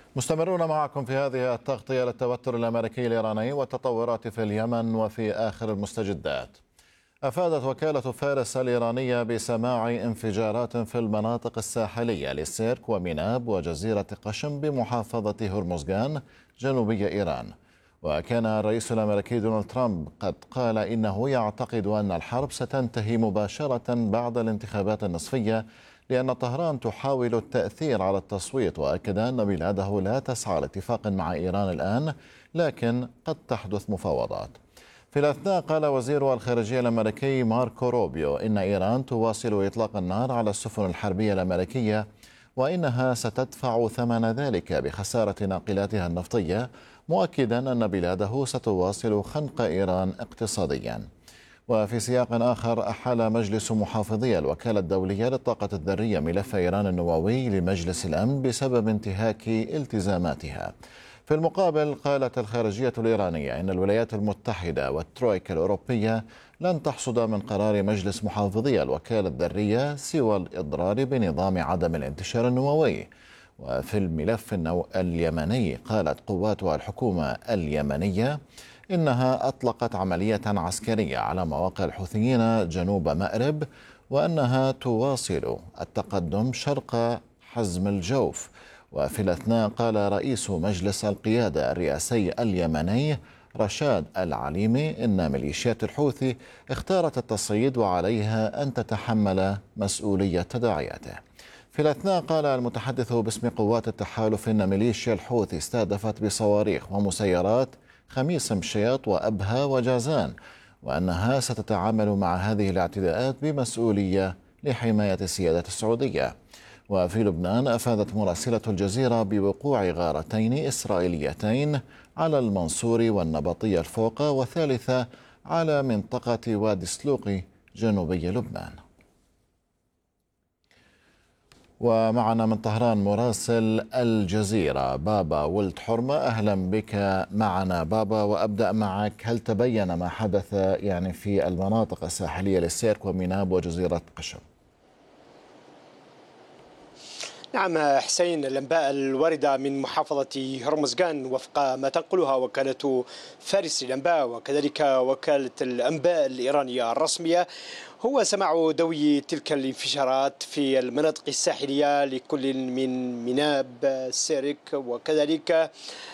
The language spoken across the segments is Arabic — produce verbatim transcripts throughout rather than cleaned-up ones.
مستمرون معكم في هذه التغطية للتوتر الأمريكي الإيراني والتطورات في اليمن وفي آخر المستجدات. أفادت وكالة فارس الإيرانية بسماع انفجارات في المناطق الساحلية لسيرك وميناب وجزيرة قشم بمحافظة هرمزغان جنوبي إيران. وكان الرئيس الأمريكي دونالد ترامب قد قال إنه يعتقد أن الحرب ستنتهي مباشرة بعد الانتخابات النصفية، لأن طهران تحاول التأثير على التصويت، وأكد أن بلاده لا تسعى لاتفاق مع إيران الآن، لكن قد تحدث مفاوضات. في الأثناء قال وزير الخارجية الأمريكي ماركو روبيو إن إيران تواصل إطلاق النار على السفن الحربية الأمريكية، وإنها ستدفع ثمن ذلك بخسارة ناقلاتها النفطية، مؤكدا أن بلاده ستواصل خنق إيران اقتصاديا. وفي سياق آخر، أحال مجلس محافظي الوكالة الدولية للطاقة الذرية ملف إيران النووي لمجلس الأمن بسبب انتهاك التزاماتها. في المقابل، قالت الخارجية الإيرانية إن الولايات المتحدة والترويكا الأوروبية لن تحصد من قرار مجلس محافظي الوكالة الذرية سوى الإضرار بنظام عدم الانتشار النووي. وفي الملف اليمني، قالت قوات الحكومة اليمنية إنها أطلقت عملية عسكرية على مواقع الحوثيين جنوب مأرب، وأنها تواصل التقدم شرق حزم الجوف. وفي الأثناء قال رئيس مجلس القيادة الرئاسي اليمني رشاد العليمي إن ميليشيات الحوثي اختارت التصعيد وعليها أن تتحمل مسؤولية تداعياته. في الأثناء قال المتحدث باسم قوات التحالف إن ميليشيا الحوثي استهدفت بصواريخ ومسيرات خميس مشيط وأبها وجازان، وأنها ستتعامل مع هذه الاعتداءات بمسؤولية لحماية السيادة السعودية. وفي لبنان، أفادت مراسلة الجزيرة بوقوع غارتين إسرائيليتين على المنصور والنبطية الفوقة، وثالثة على منطقة وادي سلوقي جنوبي لبنان. ومعنا من طهران مراسل الجزيرة بابا ولد حرمة. أهلا بك معنا بابا، وأبدأ معك. هل تبين ما حدث يعني في المناطق الساحلية للسيرك وميناب وجزيرة قشم؟ نعم حسين، الأنباء الواردة من محافظة هرمزغان وفق ما تنقلها وكالة فارس للأنباء وكذلك وكالة الأنباء الإيرانية الرسمية هو سماع دوي تلك الانفجارات في المناطق الساحلية لكل من ميناب سيرك وكذلك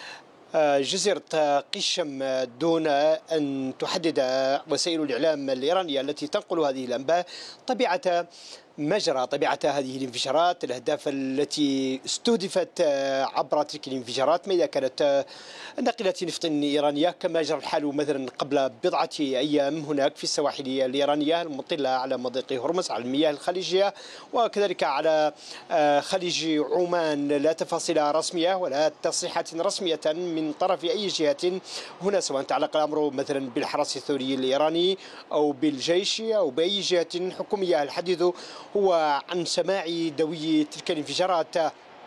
جزيرة قشم، دون أن تحدد وسائل الإعلام الإيرانية التي تنقل هذه الأنباء طبيعة مجرى طبيعة هذه الانفجارات، الأهداف التي استهدفت عبر تلك الانفجارات، ما إذا كانت ناقلات نفط إيرانية كما جرى الحال مثلا قبل بضعة أيام هناك في السواحل الإيرانية المطلة على مضيق هرمز، على المياه الخليجية وكذلك على خليج عمان. لا تفاصيل رسمية ولا تصريحات رسمية من طرف أي جهة هنا، سواء تعلق الأمر مثلا بالحرس الثوري الإيراني أو بالجيش أو بأي جهة حكومية. الحديث هو عن سماع دوي تلك الانفجارات.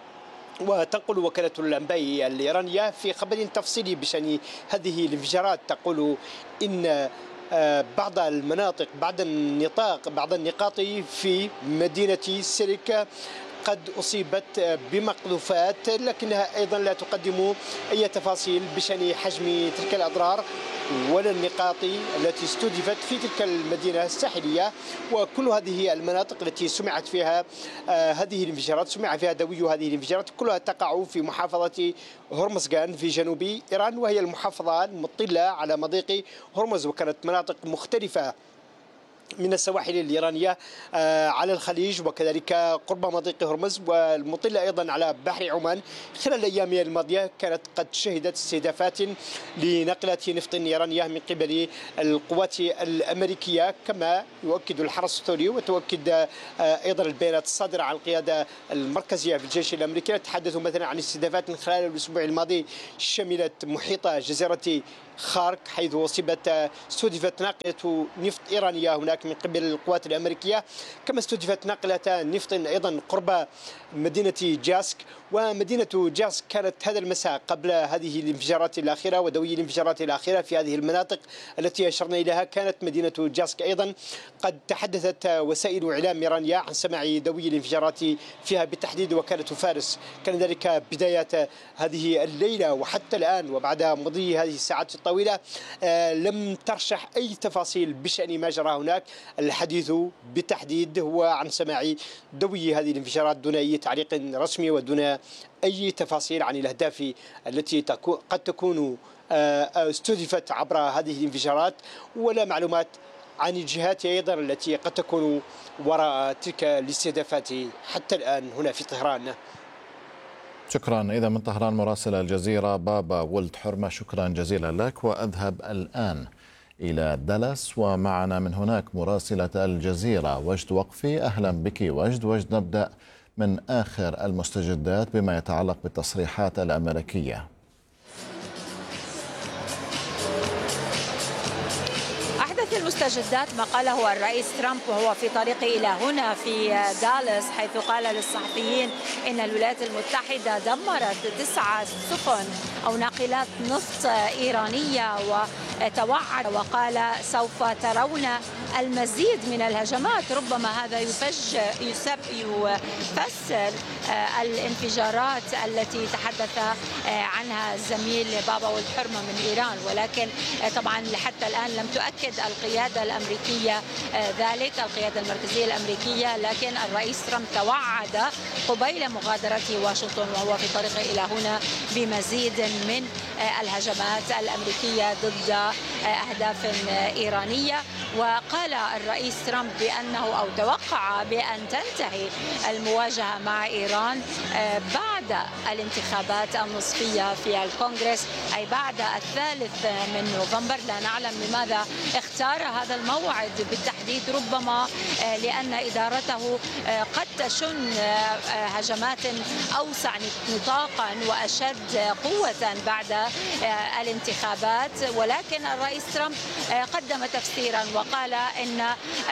وتنقل وكالة الأنباء الإيرانية في خبر تفصيلي بشأن هذه الانفجارات تقول إن بعض المناطق بعض النطاق بعض النقاط في مدينة سيرك قد أصيبت بمقذوفات، لكنها أيضا لا تقدم أي تفاصيل بشأن حجم تلك الأضرار ولا النقاط التي استهدفت في تلك المدينة الساحلية. وكل هذه المناطق التي سمعت فيها آه هذه الانفجارات سمع فيها دوي هذه الانفجارات كلها تقع في محافظة هرمزغان في جنوب إيران، وهي المحافظة المطلة على مضيق هرمز، وكانت مناطق مختلفة من السواحل الإيرانية على الخليج وكذلك قرب مضيق هرمز والمطلة أيضا على بحر عمان. خلال الأيام الماضية كانت قد شهدت استهدافات لنقلات نفط إيرانية من قبل القوات الأمريكية، كما يؤكد الحرس الثوري وتؤكد أيضا البيانات الصادرة عن القيادة المركزية في الجيش الأمريكي. تحدثوا مثلا عن استهدافات خلال الأسبوع الماضي شملت محيط جزيرة خارك، حيث أصيبت استهدفت ناقلة نفط إيرانية هناك هناك من قبل القوات الأمريكية، كما استهدفت ناقلة نفط أيضا قرب مدينة جاسك. ومدينة جاسك كانت هذا المساء قبل هذه الانفجارات الأخيرة ودوي الانفجارات الأخيرة في هذه المناطق التي أشرنا إليها، كانت مدينة جاسك أيضا قد تحدثت وسائل إعلام إيرانية عن سماع دوي الانفجارات فيها، بالتحديد وكالة فارس. كان ذلك بداية هذه الليلة، وحتى الآن وبعد مضي هذه الساعات الطويلة لم ترشح أي تفاصيل بشأن ما جرى هناك. الحديث بالتحديد هو عن سماع دوي هذه الانفجارات دون أي تعليق رسمي ودون أي تفاصيل عن الأهداف التي قد تكون استهدفت عبر هذه الانفجارات، ولا معلومات عن الجهات أيضا التي قد تكون وراء تلك الاستهدافات حتى الآن هنا في طهران. شكرا. إذا من طهران مراسل الجزيرة بابا ولد حرمة، شكرا جزيلا لك. وأذهب الآن إلى دالاس ومعنا من هناك مراسلة الجزيرة وجد وقفي. أهلا بك وجد. وجد، نبدأ من آخر المستجدات بما يتعلق بالتصريحات الأمريكية. أحدث المستجدات ما قاله الرئيس ترامب وهو في طريقه إلى هنا في دالاس، حيث قال للصحفيين إن الولايات المتحدة دمرت تسعة سفن أو ناقلات نفط إيرانية، وتوعد وقال سوف ترون المزيد من الهجمات. ربما هذا يفج يسب يفسر الانفجارات التي تحدث عنها الزميل بابا ولد حرمة من إيران، ولكن طبعا حتى الآن لم تؤكد القيادة الأمريكية ذلك، القيادة المركزية الأمريكية. لكن الرئيس ترامب توعد قبيل مغادرة واشنطن وهو في طريقه إلى هنا بمزيد من الهجمات الأمريكية ضد أهداف إيرانية. وقال الرئيس ترامب بأنه أو توقع بأن تنتهي المواجهة مع إيران بعد الانتخابات النصفية في الكونغرس، أي بعد الثالث من نوفمبر. لا نعلم لماذا اختار هذا الموعد بالتحديد، ربما لأن إدارته قد تشن هجمات أوسع نطاقا وأشد قوة بعد الانتخابات. ولكن الرئيس ترامب قدم تفسيرا وقال إن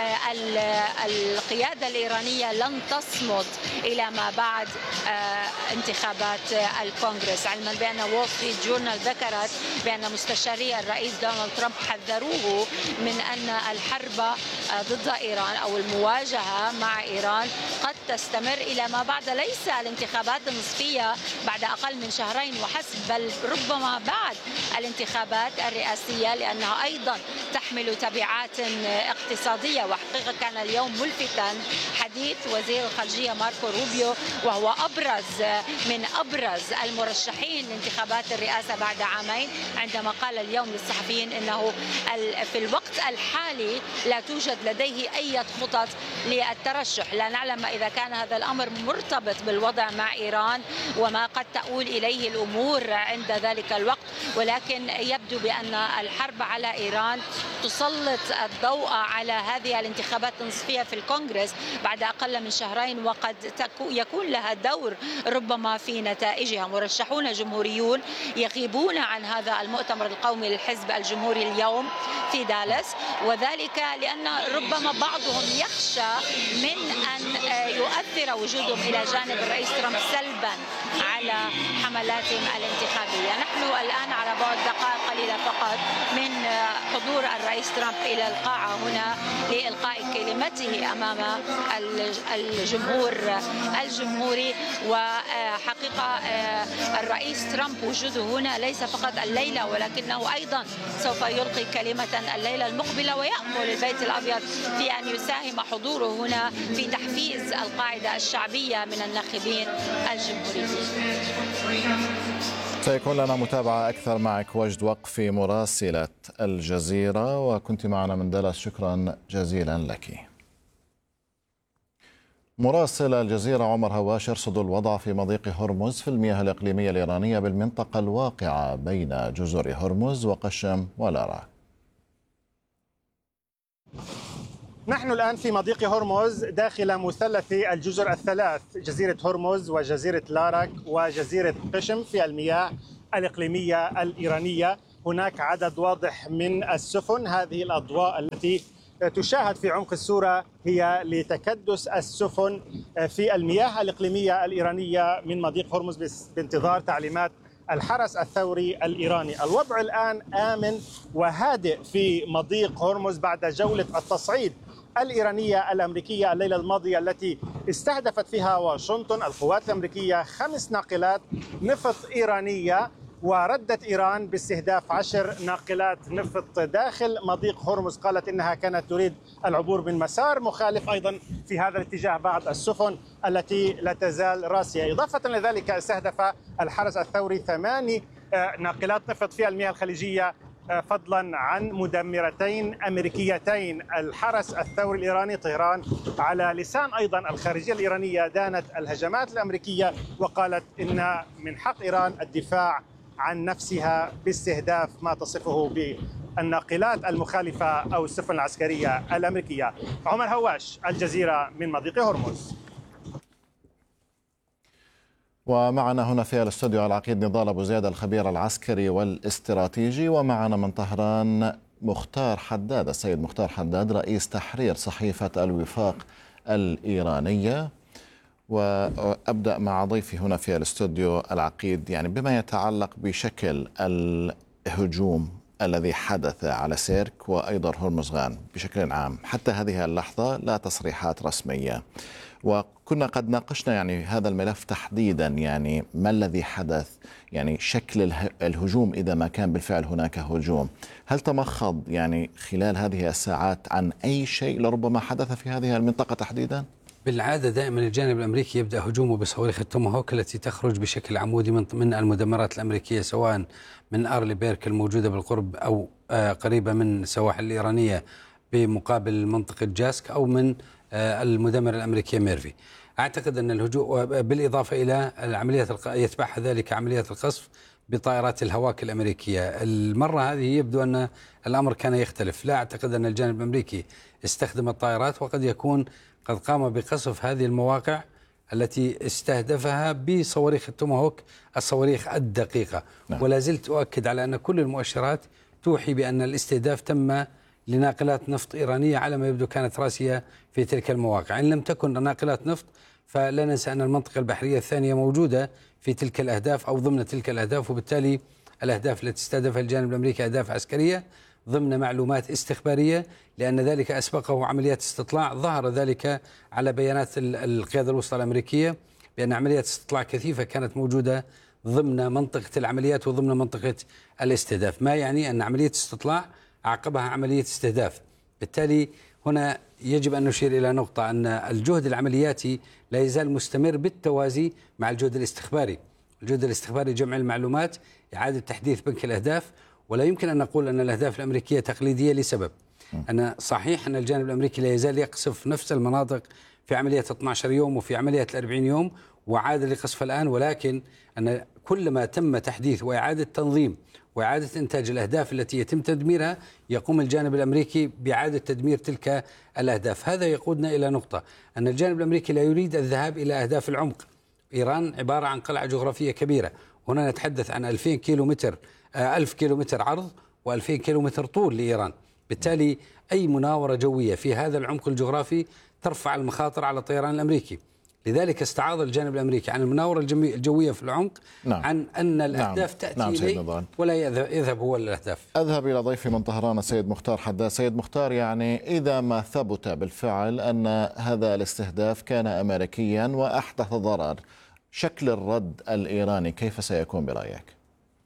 القيادة الإيرانية لن تصمد إلى ما بعد انتخابات الكونغرس، علما بأن وول ستريت جورنال ذكرت بأن مستشاري الرئيس دونالد ترامب حذروه من أن الحرب ضد إيران أو المواجهة مع إيران قد تستمر إلى ما بعد ليس الانتخابات النصفية بعد أقل من شهرين وحسب، بل ربما بعد الانتخابات الرئاسية، لأنها أيضا تحمل تبعات اقتصادية. وحقيقة كان اليوم ملفتا حديث وزير الخارجية ماركو روبيو، وهو أبرز من أبرز المرشحين لانتخابات الرئاسة بعد عامين، عندما قال اليوم للصحفيين إنه في الوقت الحالي لا توجد لديه أي خطط للترشح. لا نعلم إذا كان هذا الأمر مرتبط بالوضع مع إيران وما قد تؤول إليه الأمور عند ذلك الوقت، ولكن يبدو بأن الحرب على إيران تسلط الضوء على هذه الانتخابات النصفية في الكونغرس بعد أقل من شهرين، وقد يكون لها دور ربما في نتائجها. مرشحون جمهوريون يغيبون عن هذا المؤتمر القومي للحزب الجمهوري اليوم في دالاس، وذلك لأن ربما بعضهم يخشى من أن يؤثر وجودهم إلى جانب الرئيس ترامب سلبا على حملاتهم الانتخابية. نحن الآن على بعد دقائق قليلة فقط من حضور الرئيس ترامب إلى القاعة هنا لإلقاء كلمته أمام الجمهور الجمهوري. وحقيقة الرئيس ترامب وجوده هنا ليس فقط الليلة، ولكنه أيضا سوف يلقي كلمة الليلة المقبلة، ويأمل البيت الأبيض في أن يساهم حضوره هنا في تحفيز القاعدة الشعبية من الناخبين الجمهوريين. سيكون لنا متابعة أكثر معك وجد وقفي مراسلة الجزيرة، وكنت معنا من دالاس. شكرا جزيلا لك. مراسل الجزيرة عمر هواش يرصد الوضع في مضيق هرمز في المياه الإقليمية الإيرانية بالمنطقة الواقعة بين جزر هرمز وقشم ولاراك. نحن الآن في مضيق هرمز داخل مثلث الجزر الثلاث، جزيرة هرمز وجزيرة لاراك وجزيرة قشم في المياه الإقليمية الإيرانية. هناك عدد واضح من السفن، هذه الأضواء التي تشاهد في عمق الصورة هي لتكدس السفن في المياه الإقليمية الإيرانية من مضيق هرمز بانتظار تعليمات الحرس الثوري الإيراني. الوضع الآن آمن وهادئ في مضيق هرمز بعد جولة التصعيد الإيرانية الأمريكية الليلة الماضية التي استهدفت فيها واشنطن القوات الأمريكية خمس ناقلات نفط إيرانية، وردت إيران باستهداف عشر ناقلات نفط داخل مضيق هرمز. قالت إنها كانت تريد العبور من مسار مخالف أيضا في هذا الاتجاه بعض السفن التي لا تزال راسية. إضافة لذلك استهدف الحرس الثوري ثماني ناقلات نفط في المياه الخليجية فضلا عن مدمرتين أمريكيتين. الحرس الثوري الإيراني طهران على لسان أيضا الخارجية الإيرانية دانت الهجمات الأمريكية وقالت إن من حق إيران الدفاع عن نفسها باستهداف ما تصفه بالناقلات المخالفة أو السفن العسكرية الأمريكية. عمر هواش، الجزيرة من مضيق هرمز. ومعنا هنا في الاستوديو العقيد نضال أبو زياد الخبير العسكري والاستراتيجي، ومعنا من طهران مختار حداد، السيد مختار حداد رئيس تحرير صحيفة الوفاق الإيرانية. وأبدأ مع ضيفي هنا في الاستوديو العقيد، يعني بما يتعلق بشكل الهجوم الذي حدث على سيرك وأيضا هرمزغان بشكل عام. حتى هذه اللحظة لا تصريحات رسمية، وكنا قد ناقشنا يعني هذا الملف تحديدا، يعني ما الذي حدث، يعني شكل الهجوم إذا ما كان بالفعل هناك هجوم. هل تمخض يعني خلال هذه الساعات عن أي شيء لربما حدث في هذه المنطقة تحديدا؟ بالعادة دائما الجانب الأمريكي يبدأ هجومه بصواريخ التوماهوك التي تخرج بشكل عمودي من المدمرات الأمريكية، سواء من أرلي بيرك الموجودة بالقرب أو قريبة من السواحل الإيرانية بمقابل منطقة جاسك، أو من المدمر الأمريكية ميرفي. أعتقد أن الهجوم بالإضافة إلى العمليات يتبعها ذلك عمليات القصف بطائرات الهواك الأمريكية. المرة هذه يبدو أن الأمر كان يختلف. لا أعتقد أن الجانب الأمريكي استخدم الطائرات، وقد يكون قد قام بقصف هذه المواقع التي استهدفها بصواريخ التوماهوك، الصواريخ الدقيقة. نعم. ولا زلت أؤكد على أن كل المؤشرات توحي بأن الاستهداف تم لناقلات نفط إيرانية على ما يبدو كانت راسية في تلك المواقع. إن لم تكن ناقلات نفط فلا ننسى أن المنطقة البحرية الثانية موجودة في تلك الأهداف أو ضمن تلك الأهداف، وبالتالي الأهداف التي استهدفها الجانب الأمريكي أهداف عسكرية ضمن معلومات استخبارية، لأن ذلك أسبقه عمليات استطلاع. ظهر ذلك على بيانات القيادة الوسطى الأمريكية بأن عمليات استطلاع كثيفة كانت موجودة ضمن منطقة العمليات وضمن منطقة الاستهداف، ما يعني أن عملية استطلاع عقبها عملية استهداف. بالتالي هنا يجب أن نشير إلى نقطة، أن الجهد العملياتي لا يزال مستمر بالتوازي مع الجهد الاستخباري. الجهد الاستخباري جمع المعلومات، إعادة تحديث بنك الأهداف. ولا يمكن أن نقول أن الأهداف الأمريكية تقليدية لسبب أن صحيح أن الجانب الأمريكي لا يزال يقصف نفس المناطق في عملية اثني عشر يوم وفي عملية الأربعين يوم وعاد لقصف الآن، ولكن أن كلما تم تحديث وإعادة تنظيم وإعادة إنتاج الأهداف التي يتم تدميرها يقوم الجانب الأمريكي بإعادة تدمير تلك الأهداف. هذا يقودنا إلى نقطة، أن الجانب الأمريكي لا يريد الذهاب إلى أهداف العمق. إيران عبارة عن قلعة جغرافية كبيرة، هنا نتحدث عن ألفين كيلومتر ألف كيلومتر عرض وألفين كيلومتر طول لإيران. بالتالي أي مناورة جوية في هذا العمق الجغرافي ترفع المخاطر على الطيران الأمريكي. لذلك استعاض الجانب الأمريكي عن المناورة الجوية في العمق. نعم. عن أن الأهداف نعم. تأتي نعم إليه ولا يذهب هو الأهداف. أذهب إلى ضيفي من طهران السيد مختار حداد. سيد مختار، يعني إذا ما ثبت بالفعل أن هذا الاستهداف كان أمريكيا وأحدث ضرر، شكل الرد الإيراني كيف سيكون برأيك؟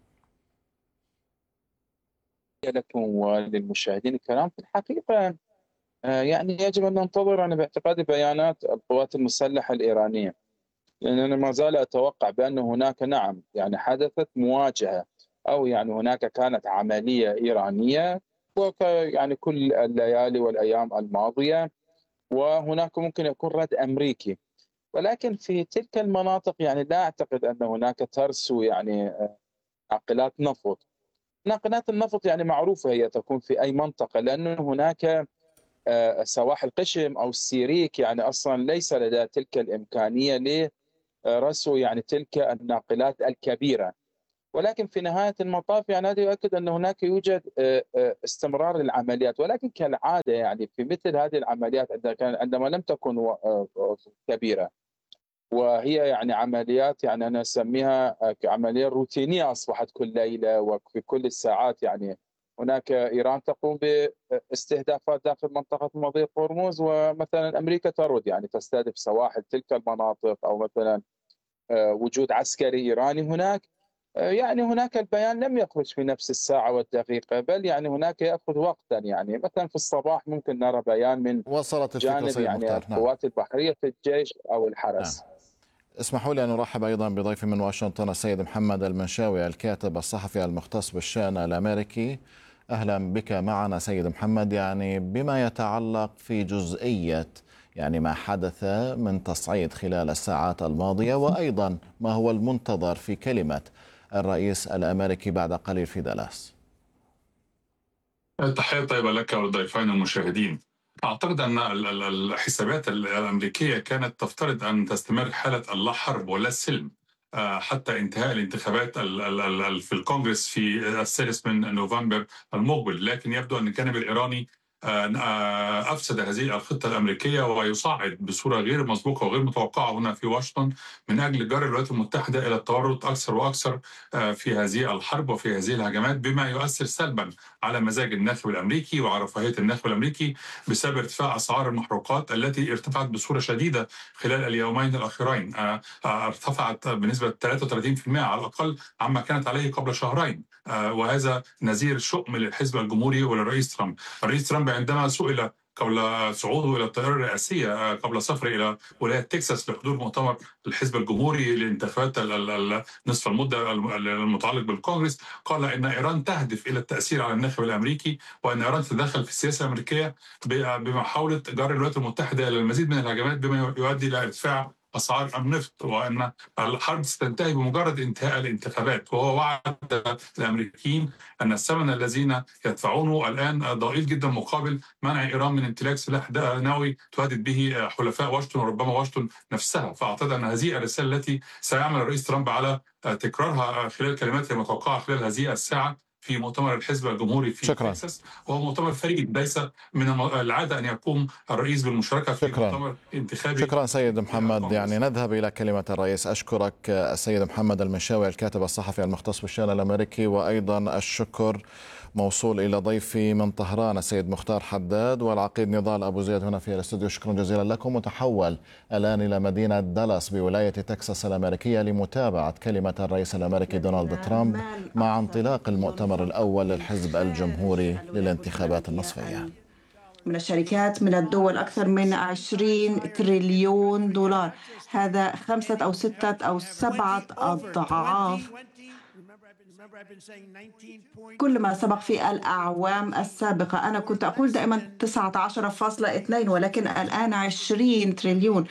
لكم وللمشاهدين الكرام، في الحقيقة يعني يجب أن ننتظر أنا باعتقادي بيانات القوات المسلحة الإيرانية، لأن أنا ما زال أتوقع بأن هناك نعم يعني حدثت مواجهة، أو يعني هناك كانت عملية إيرانية وك يعني كل الليالي والأيام الماضية، وهناك ممكن يكون رد أمريكي. ولكن في تلك المناطق يعني لا أعتقد أن هناك ترسو يعني ناقلات نفط. ناقلات النفط يعني معروفة هي تكون في أي منطقة، لأن هناك سواحل قشم أو السيريك يعني أصلا ليس لدى تلك الإمكانية لرسو يعني تلك الناقلات الكبيرة. ولكن في نهاية المطاف يعني هذا يؤكد أن هناك يوجد استمرار للعمليات، ولكن كالعادة يعني في مثل هذه العمليات عندما لم تكن كبيرة وهي يعني عمليات يعني أنا أسميها عملية روتينية أصبحت كل ليلة وفي كل الساعات، يعني هناك إيران تقوم باستهدافات داخل منطقة مضيق هرمز، ومثلا أمريكا ترد يعني تستهدف سواحل تلك المناطق، أو مثلا وجود عسكري إيراني هناك. يعني هناك البيان لم يخرج في نفس الساعة والدقيقة، بل يعني هناك يأخذ وقتا، يعني مثلا في الصباح ممكن نرى بيان من وصلت الفكرة جانب سيد يعني مختار. القوات نعم. البحرية في الجيش أو الحرس. نعم. اسمحوا لي أن أرحب أيضا بضيفي من واشنطن السيد محمد المنشاوي الكاتب الصحفي المختص بالشأن الأمريكي. أهلا بك معنا سيد محمد. يعني بما يتعلق في جزئية يعني ما حدث من تصعيد خلال الساعات الماضية، وأيضا ما هو المنتظر في كلمة الرئيس الأمريكي بعد قليل في دالاس. تحية طيبة لك والضيفين المشاهدين. أعتقد أن الحسابات الأمريكية كانت تفترض أن تستمر حالة اللا حرب ولا السلم حتى انتهاء الانتخابات في الكونغرس في السادس من نوفمبر المقبل، لكن يبدو أن الجانب الإيراني أفسد هذه الخطة الأمريكية ويصعد بصورة غير مسبوقة وغير متوقعة هنا في واشنطن من أجل جر الولايات المتحدة إلى التورط أكثر وأكثر في هذه الحرب وفي هذه الهجمات، بما يؤثر سلبا على مزاج الناخب الأمريكي وعلى رفاهية الناخب الأمريكي بسبب ارتفاع أسعار المحروقات التي ارتفعت بصورة شديدة خلال اليومين الأخيرين. ارتفعت بنسبة ثلاثة وثلاثين بالمئة على الأقل عما كانت عليه قبل شهرين، وهذا نذير شؤم للحزب الجمهوري وللرئيس ترامب. الرئيس ترامب عندما سئل قبل صعوده إلى الطائرة الرئاسية قبل سفره إلى ولاية تكساس لحضور مؤتمر الحزب الجمهوري لانتخابات نصف المدة المتعلق بالكونغرس، قال إن إيران تهدف إلى التأثير على الناخب الأمريكي، وأن إيران تتدخل في السياسة الأمريكية بمحاولة جر الولايات المتحدة إلى المزيد من الهجمات بما يؤدي إلى ارتفاع أسعار النفط، وأن الحرب ستنتهي بمجرد انتهاء الانتخابات. وهو وعد الأمريكيين أن الثمن الذين يدفعونه الآن ضئيل جدا مقابل منع إيران من امتلاك سلاح نووي تهدد به حلفاء واشنطن وربما واشنطن نفسها. فأعتقد أن هذه الرسالة التي سيعمل الرئيس ترامب على تكرارها خلال كلماته المتوقعة خلال هذه الساعة في مؤتمر الحزب الجمهوري في شكرا. تكساس، وهو مؤتمر فريد، ليس من العادة أن يقوم الرئيس بالمشاركة في شكرا. مؤتمر انتخابي. شكرا سيد محمد. يعني نذهب إلى كلمة الرئيس. أشكرك السيد محمد المنشاوي الكاتب الصحفي المختص بالشأن الأمريكي، وأيضا الشكر موصول إلى ضيفي من طهران السيد مختار حداد والعقيد نضال أبو زيد هنا في الاستوديو. شكرا جزيلا لكم. وتحول الآن إلى مدينة دالاس بولاية تكساس الأمريكية لمتابعة كلمة الرئيس الأمريكي دونالد ترامب مع انطلاق المؤتمر الأول للحزب الجمهوري للانتخابات النصفية. من الشركات من الدول أكثر من عشرين تريليون دولار، هذا خمسة أو ستة أو سبعة أضعاف كل ما سبق في الأعوام السابقة. أنا كنت أقول دائما تسعة عشر فاصلة اثنين، ولكن الآن عشرين تريليون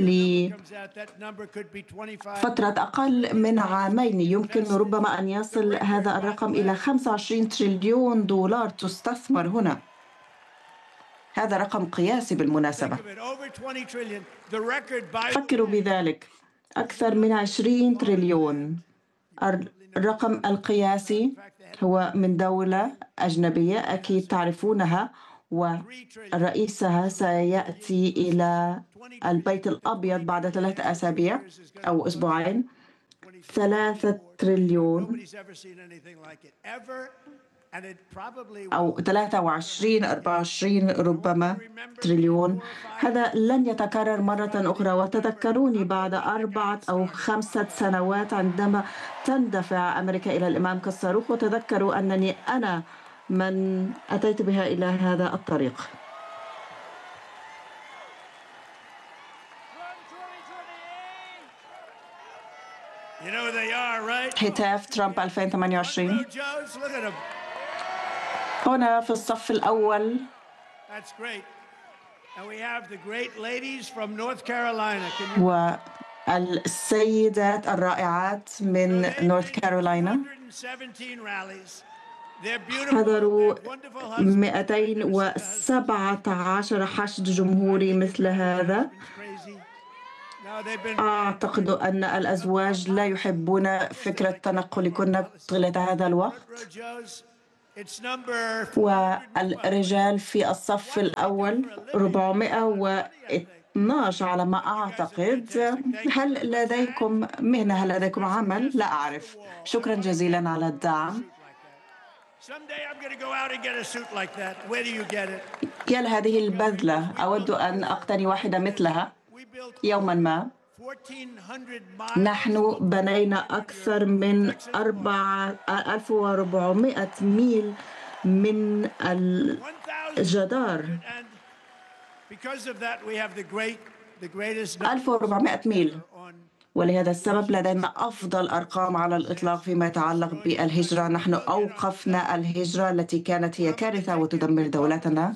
لفترة أقل من عامين. يمكن ربما أن يصل هذا الرقم إلى خمسة وعشرين تريليون دولار تستثمر هنا. هذا رقم قياسي بالمناسبة. فكروا بذلك، أكثر من عشرين تريليون. الرقم القياسي هو من دولة أجنبية أكيد تعرفونها، ورئيسها سيأتي إلى البيت الأبيض بعد ثلاثة أسابيع أو أسبوعين. ثلاثة تريليون أو ثلاثة وعشرين أربعة وعشرين ربما تريليون. هذا لن يتكرر مرة أخرى. وتذكروني بعد أربعة أو خمسة سنوات عندما تندفع أمريكا إلى الأمام كالصاروخ، وتذكروا أنني أنا من أتيت بها إلى هذا الطريق. هتاف ترامب ألفين وثمانية وعشرين هنا في الصف الأول. والسيدات الرائعات من نورث كارولاينا حضروا مئتين وسبعة عشر حشد جمهوري مثل هذا. أعتقد أن الأزواج لا يحبون فكرة التنقل طيلة هذا الوقت، والرجال في الصف الأول أربعمائة واثني عشر على ما أعتقد. هل لديكم مهنة؟ هل لديكم عمل؟ لا أعرف. شكرا جزيلا على الدعم. يا لهذه البذلة، أود أن أقتني واحدة مثلها يوما ما. نحن بنينا أكثر من ألف وأربعمائة ميل من الجدار، ألف وأربعمائة ميل، ولهذا السبب لدينا أفضل أرقام على الإطلاق فيما يتعلق بالهجرة. نحن أوقفنا الهجرة التي كانت هي كارثة وتدمر دولتنا.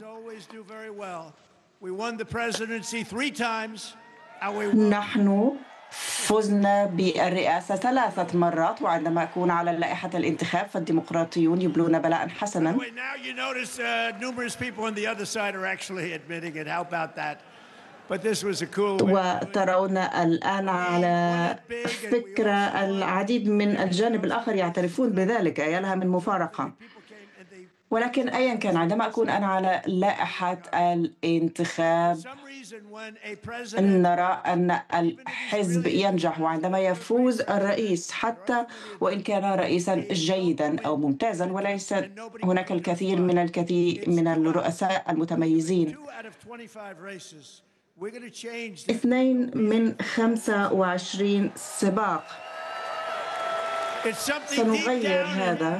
نحن فزنا بالرئاسة ثلاثة مرات، وعندما أكون على لائحة الانتخاب فالديمقراطيون يبلون بلاء حسنا. وترون الآن على فكرة العديد من الجانب الآخر يعترفون بذلك، يا لها من مفارقة. ولكن أيا كان، عندما أكون أنا على لائحة الانتخاب نرى أن الحزب ينجح، وعندما يفوز الرئيس حتى وإن كان رئيسا جيدا أو ممتازا، وليس هناك الكثير من الكثير من الرؤساء المتميزين. اثنين من خمسة وعشرين سباق سنغير هذا.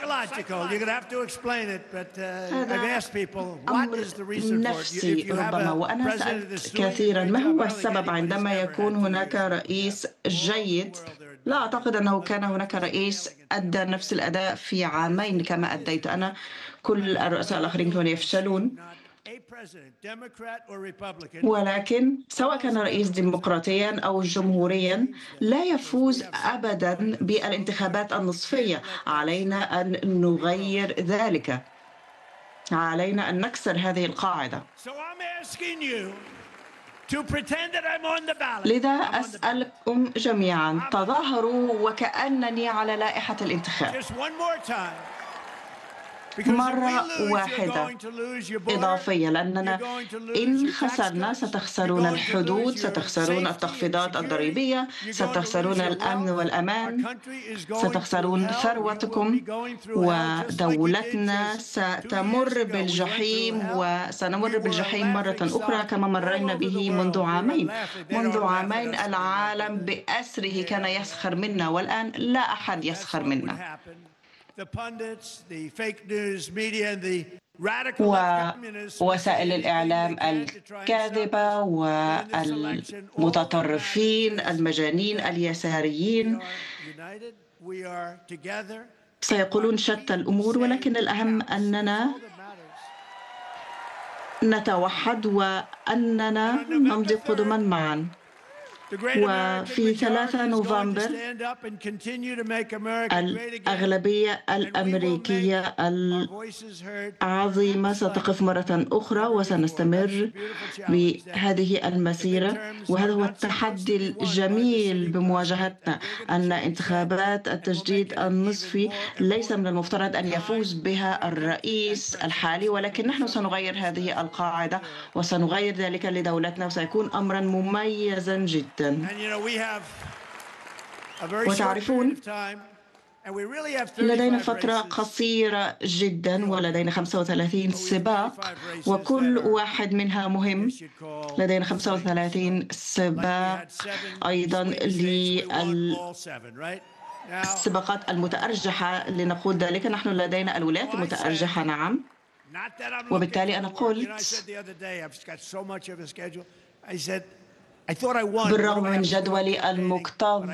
هذا أمر نفسي ربما، وأنا سألت كثيرا ما هو السبب عندما يكون هناك رئيس جيد. لا أعتقد أنه كان هناك رئيس أدى نفس الأداء في عامين كما أديت أنا. كل الرؤساء الآخرين كانوا يفشلون، ولكن سواء كان رئيس ديمقراطيا أو جمهوريا لا يفوز أبدا بالانتخابات النصفية. علينا أن نغير ذلك، علينا أن نكسر هذه القاعدة. لذا أسألكم جميعا، تظاهروا وكأنني على لائحة الانتخاب مرة واحدة إضافية، لأننا إن خسرنا ستخسرون الحدود، ستخسرون التخفيضات الضريبية، ستخسرون الأمن والأمان، ستخسرون ثروتكم، ودولتنا ستمر بالجحيم، وسنمر بالجحيم مرة أخرى كما مرينا به منذ عامين. منذ عامين العالم بأسره كان يسخر منا، والآن لا أحد يسخر منا. ووسائل الإعلام الكاذبة والمتطرفين المجانين اليساريين سيقولون شتى الأمور، ولكن الأهم أننا نتوحد وأننا نمضي قدما معا. وفي ثلاثة نوفمبر الأغلبية الأمريكية العظيمة ستقف مرة أخرى، وسنستمر بهذه المسيرة. وهذا هو التحدي الجميل بمواجهتنا، أن انتخابات التجديد النصفي ليس من المفترض أن يفوز بها الرئيس الحالي، ولكن نحن سنغير هذه القاعدة وسنغير ذلك لدولتنا، وسيكون أمرا مميزا جدا. وتعرفون لدينا فترة قصيرة جدا، ولدينا خمسة وثلاثين سباق، وكل واحد منها مهم. لدينا خمسة وثلاثين سباق أيضا للسباقات المتأرجحة لنقول ذلك. نحن لدينا الولايات المتأرجحة، نعم، وبالتالي أنا قلت بالرغم من جدولي المكتظ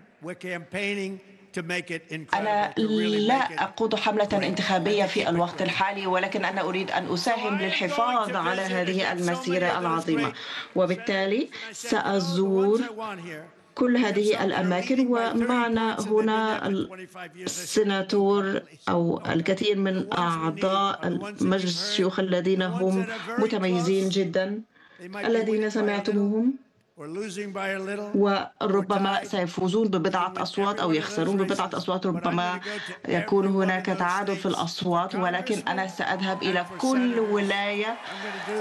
أنا لا أقود حملة انتخابية في الوقت الحالي، ولكن أنا أريد أن أساهم للحفاظ على هذه المسيرة العظيمة، وبالتالي سأزور كل هذه الأماكن. ومعنا هنا السيناتور أو الكثير من أعضاء مجلس الشيوخ الذين هم متميزين جدا، الذين سمعتموهم وربما سيفوزون ببضعة أصوات أو يخسرون ببضعة أصوات، ربما يكون هناك تعادل في الأصوات، ولكن أنا سأذهب إلى كل ولاية